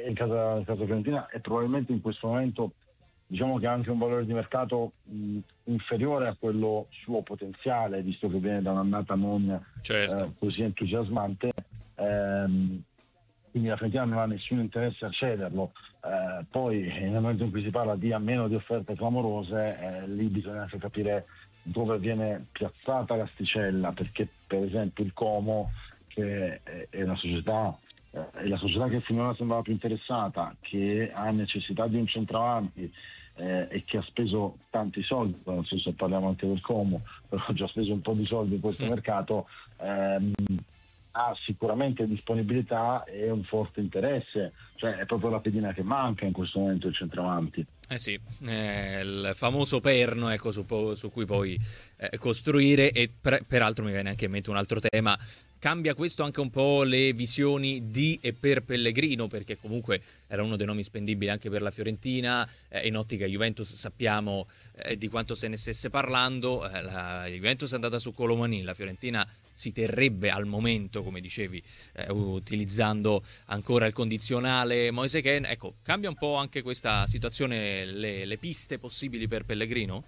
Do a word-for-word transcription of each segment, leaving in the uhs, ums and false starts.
e il caso, il caso Fiorentina è probabilmente in questo momento, diciamo che ha anche un valore di mercato mh, inferiore a quello suo potenziale, visto che viene da un'annata non certo. eh, così entusiasmante. Ehm, quindi la Fiorentina non ha nessun interesse a cederlo. Eh, poi nel momento in cui si parla di a meno di offerte clamorose, eh, lì bisogna anche capire dove viene piazzata l'asticella, perché per esempio il Como, che è, è una società eh, è la società che finora sembrava più interessata, che ha necessità di un centravanti eh, e che ha speso tanti soldi, non so se parliamo anche del Como, però ha già speso un po' di soldi in questo Mm. mercato, ehm, ha sicuramente disponibilità e un forte interesse, cioè è proprio la pedina che manca in questo momento il centravanti. Eh sì, eh, il famoso perno, ecco, su, po- su cui poi eh, costruire. E per, peraltro mi viene anche in mente un altro tema. Cambia questo anche un po' le visioni di e per Pellegrino, perché comunque era uno dei nomi spendibili anche per la Fiorentina, eh, in ottica Juventus sappiamo eh, di quanto se ne stesse parlando, eh, la Juventus è andata su Colomani, la Fiorentina si terrebbe al momento, come dicevi, eh, utilizzando ancora il condizionale Moise Kean. Ecco, cambia un po' anche questa situazione, le, le piste possibili per Pellegrino?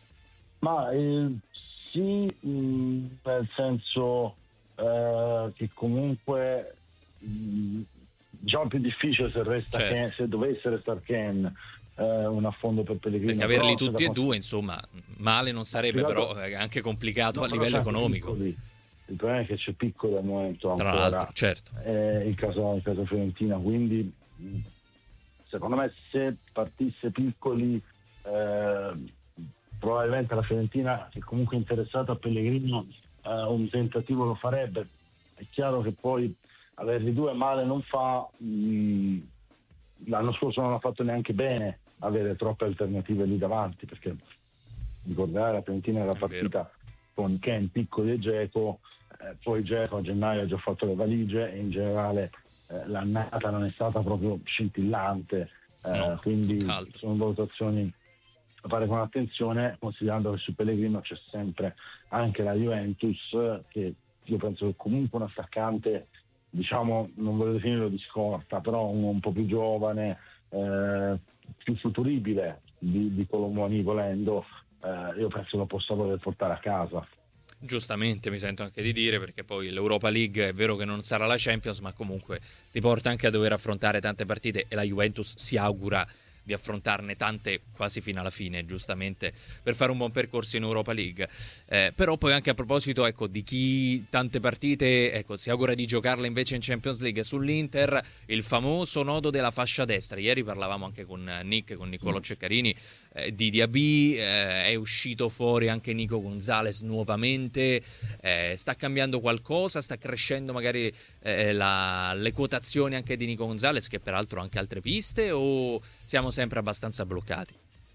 Ma eh, sì, mh, nel senso eh, che comunque mh, già più difficile se resta Certo. Ken, se dovesse restare Ken, eh, un affondo per Pellegrino. Perché averli Però, tutti e due, insomma, male non sarebbe, però è anche complicato no, a però livello c'è anche economico. Piccoli. Il problema è che c'è Piccoli al momento Tra ancora, l'altro, certo. eh, il caso, il caso Fiorentina, quindi mh, secondo me se partisse Piccoli eh, probabilmente la Fiorentina, che comunque è interessata a Pellegrino, eh, un tentativo lo farebbe. È chiaro che poi averli due male non fa. Mh, l'anno scorso non ha fatto neanche bene avere troppe alternative lì davanti, perché ricordare la Fiorentina era È partita con Ken, Piccoli e Dzeko, eh, poi Dzeko a gennaio ha già fatto le valigie e in generale eh, l'annata non è stata proprio scintillante, eh, No, quindi tutt'altro. sono valutazioni da fare con attenzione, considerando che su Pellegrino c'è sempre anche la Juventus, che io penso che comunque un attaccante, diciamo, non voglio definirlo di scorta, però uno un po' più giovane, eh, più futuribile di, di Colomoni volendo, eh, io penso lo possa voler portare a casa. Giustamente mi sento anche di dire, perché poi l'Europa League è vero che non sarà la Champions, ma comunque ti porta anche a dover affrontare tante partite e la Juventus si augura di affrontarne tante quasi fino alla fine, giustamente, per fare un buon percorso in Europa League. Eh, però poi anche a proposito, ecco, di chi tante partite, ecco, si augura di giocarle invece in Champions League, sull'Inter il famoso nodo della fascia destra. Ieri parlavamo anche con Nick, con Niccolò Ceccarini, eh, di Diaby, eh, è uscito fuori anche Nico Gonzalez nuovamente, eh, sta cambiando qualcosa, sta crescendo magari eh, la, le quotazioni anche di Nico Gonzalez, che peraltro ha anche altre piste, o siamo sempre abbastanza bloccati?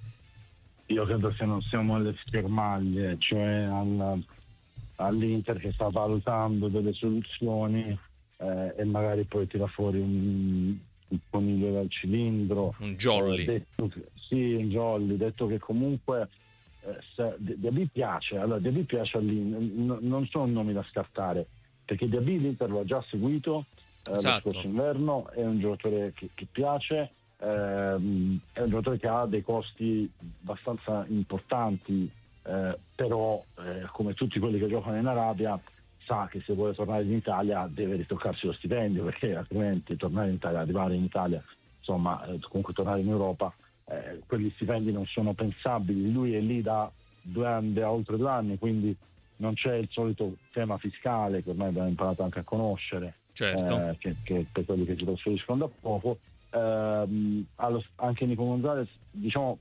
Io credo che non siamo alle schermaglie, cioè al, all'Inter che sta valutando delle soluzioni eh, e magari poi tira fuori un, un coniglio dal cilindro. Un jolly. Eh, detto che, sì, un jolly, detto che comunque eh, se, Diaby piace, allora Diaby piace all'Inter, n- non sono nomi da scartare, perché Diaby l'Inter lo ha già seguito eh, Esatto. lo scorso inverno, è un giocatore che, che piace. Ehm, è un giocatore che ha dei costi abbastanza importanti, eh, però eh, come tutti quelli che giocano in Arabia sa che se vuole tornare in Italia deve ritoccarsi lo stipendio, perché altrimenti tornare in Italia, arrivare in Italia, insomma eh, comunque tornare in Europa, eh, quegli stipendi non sono pensabili. Lui è lì da due anni, da oltre due anni, quindi non c'è il solito tema fiscale che ormai abbiamo imparato anche a conoscere, Certo. eh, che, che per quelli che si trasferiscono da poco. Uh, allo, anche Nico Gonzalez, diciamo,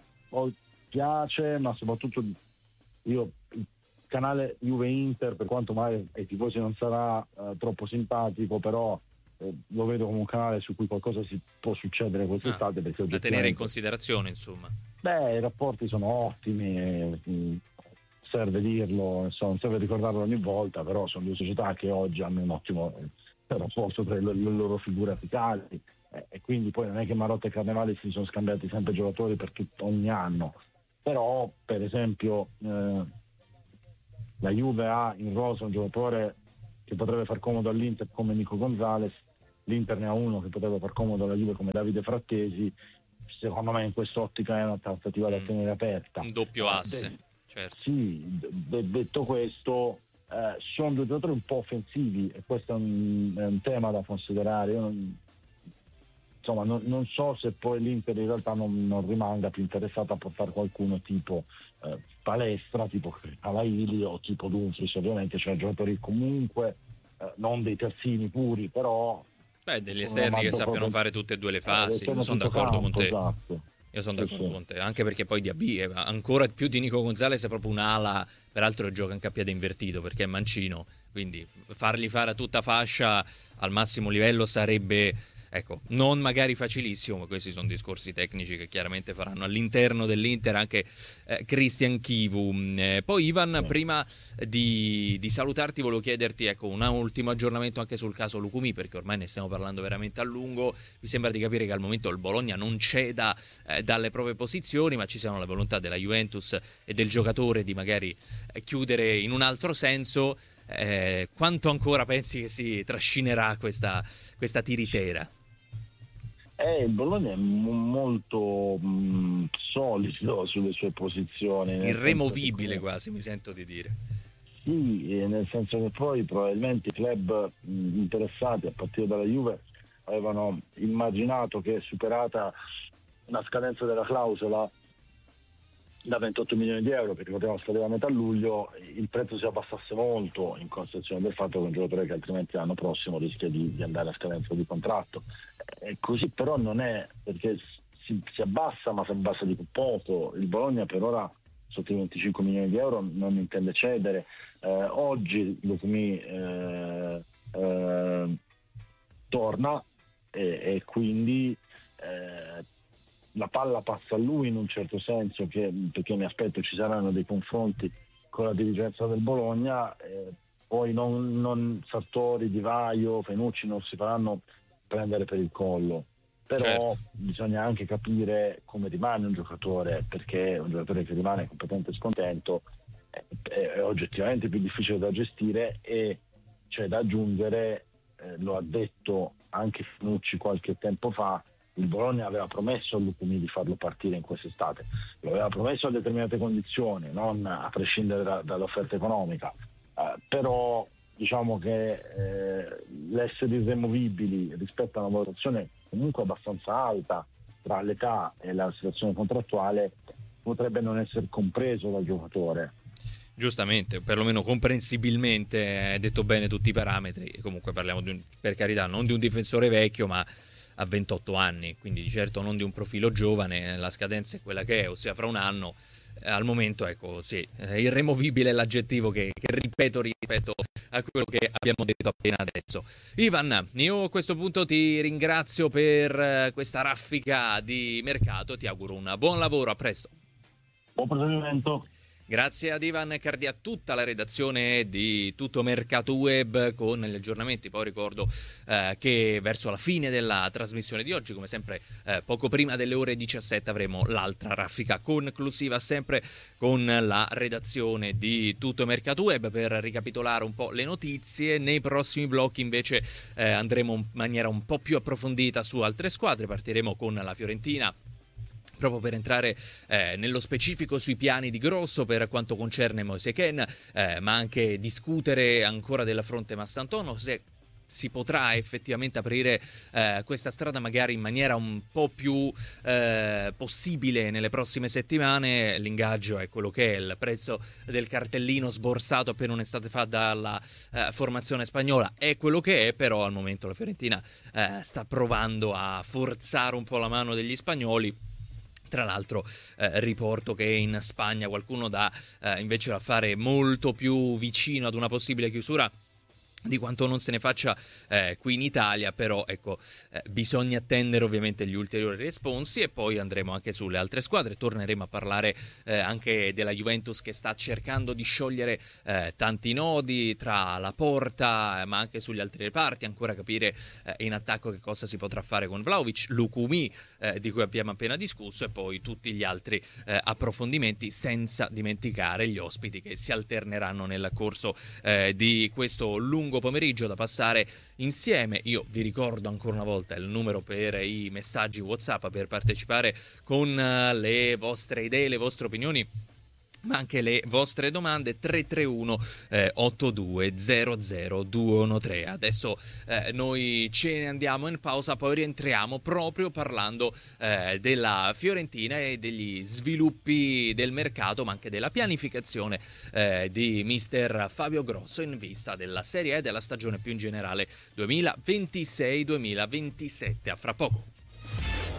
piace, ma soprattutto io il canale Juve Inter, per quanto mai ai tifosi non sarà uh, troppo simpatico, però eh, lo vedo come un canale su cui qualcosa si può succedere quest'estate, Ah, perché da tenere in considerazione, insomma. beh, i rapporti sono ottimi, e, mh, serve dirlo, insomma, non serve ricordarlo ogni volta, però sono due società che oggi hanno un ottimo eh, rapporto tra le, le loro figure apicali. E quindi poi non è che Marotta e Carnevali si sono scambiati sempre giocatori per tutto, ogni anno, però per esempio eh, la Juve ha in rosa un giocatore che potrebbe far comodo all'Inter come Nico Gonzalez, l'Inter ne ha uno che potrebbe far comodo alla Juve come Davide Frattesi. Secondo me in quest'ottica è una trattativa da tenere aperta. Un doppio asse. De- certo. Sì, de- detto questo, eh, sono due giocatori un po' offensivi e questo è un, è un tema da considerare. Io non, insomma, non, non so se poi l'Inter in realtà non, non rimanga più interessata a portare qualcuno tipo eh, Palestra, tipo Alaili o tipo Dumfries, ovviamente, cioè giocatori comunque eh, non dei terzini puri, però Beh, degli esterni che sappiano proprio fare tutte e due le fasi. eh, Io sono d'accordo campo, con te. Esatto. Io sono Sì, d'accordo sì. con te, anche perché poi Diaby è ancora più di Nico Gonzalez è proprio un'ala, peraltro gioca anche a piede invertito perché è mancino, quindi fargli fare a tutta fascia al massimo livello sarebbe, ecco, non magari facilissimo, ma questi sono discorsi tecnici che chiaramente faranno all'interno dell'Inter anche eh, Christian Chivu. Eh, poi Ivan, Sì. prima di, di salutarti volevo chiederti ecco, un ultimo aggiornamento anche sul caso Lucumi, perché ormai ne stiamo parlando veramente a lungo. Mi sembra di capire che al momento il Bologna non ceda eh, dalle proprie posizioni, ma ci siano la volontà della Juventus e del giocatore di magari eh, chiudere in un altro senso. Eh, quanto ancora pensi che si trascinerà questa, questa tiritera? Eh, il Bologna è m- molto mh, solido sulle sue posizioni. nel Irremovibile senso che- quasi, mi sento di dire. Sì, eh, nel senso che poi probabilmente i club mh, interessati a partire dalla Juve avevano immaginato che superata una scadenza della clausola da ventotto milioni di euro, perché potevano scadere a metà luglio, il prezzo si abbassasse molto in considerazione del fatto che un giocatore che altrimenti l'anno prossimo rischia di, di andare a scadenza di contratto. E così però non è, perché si, si abbassa, ma si abbassa di poco. Il Bologna per ora sotto i venticinque milioni di euro non intende cedere. Eh, oggi Lucumi eh, eh, torna e, e quindi eh, la palla passa a lui in un certo senso, che, perché mi aspetto ci saranno dei confronti con la dirigenza del Bologna, eh, poi non, non Sartori, Di Vaio, Fenucci non si faranno prendere per il collo, però Certo. bisogna anche capire come rimane un giocatore, perché un giocatore che rimane completamente scontento è, è oggettivamente più difficile da gestire e c'è da aggiungere, eh, lo ha detto anche Fenucci qualche tempo fa, il Bologna aveva promesso a Lucumi di farlo partire in quest'estate, lo aveva promesso a determinate condizioni, non a prescindere da, dall'offerta economica, eh, però diciamo che eh, l'essere irremovibili rispetto a una valutazione comunque abbastanza alta tra l'età e la situazione contrattuale potrebbe non essere compreso dal giocatore. Giustamente, perlomeno comprensibilmente, hai detto bene tutti i parametri. Comunque parliamo di un, per carità, non di un difensore vecchio, ma a ventotto anni, quindi di certo non di un profilo giovane. La scadenza è quella che è, ossia fra un anno. Eh, al momento, ecco, sì, è irremovibile l'aggettivo che, che ripeto rispetto a quello che abbiamo detto appena adesso. Ivan, io a questo punto ti ringrazio per eh, questa raffica di mercato, ti auguro un buon lavoro, a presto. Buon proseguimento. Grazie ad Ivan Cardi, a tutta la redazione di Tutto Mercato Web con gli aggiornamenti. Poi ricordo eh, che verso la fine della trasmissione di oggi, come sempre eh, poco prima delle ore diciassette, avremo l'altra raffica conclusiva sempre con la redazione di Tutto Mercato Web per ricapitolare un po' le notizie. Nei prossimi blocchi invece eh, andremo in maniera un po' più approfondita su altre squadre. Partiremo con la Fiorentina, proprio per entrare eh, nello specifico sui piani di Grosso per quanto concerne Moise Kean, eh, ma anche discutere ancora della fronte Mastantuono, se si potrà effettivamente aprire eh, questa strada magari in maniera un po' più eh, possibile nelle prossime settimane. L'ingaggio è quello che è, il prezzo del cartellino sborsato appena un'estate fa dalla eh, formazione spagnola è quello che è, però al momento la Fiorentina eh, sta provando a forzare un po' la mano degli spagnoli. Tra l'altro eh, riporto che in Spagna qualcuno dà eh, invece l'affare molto più vicino ad una possibile chiusura di quanto non se ne faccia eh, qui in Italia, però ecco eh, bisogna attendere ovviamente gli ulteriori responsi e poi andremo anche sulle altre squadre. Torneremo a parlare eh, anche della Juventus che sta cercando di sciogliere eh, tanti nodi tra la porta eh, ma anche sugli altri reparti, ancora capire eh, in attacco che cosa si potrà fare con Vlahovic, Lucumi eh, di cui abbiamo appena discusso, e poi tutti gli altri eh, approfondimenti, senza dimenticare gli ospiti che si alterneranno nel corso eh, di questo lungo lungo pomeriggio da passare insieme. Io vi ricordo ancora una volta il numero per i messaggi WhatsApp per partecipare con le vostre idee, le vostre opinioni, ma anche le vostre domande. Tre tre uno otto due zero zero due uno tre. Adesso eh, noi ce ne andiamo in pausa, poi rientriamo proprio parlando eh, della Fiorentina e degli sviluppi del mercato, ma anche della pianificazione eh, di mister Fabio Grosso in vista della Serie A e della stagione più in generale duemilaventisei duemilaventisette. A fra poco.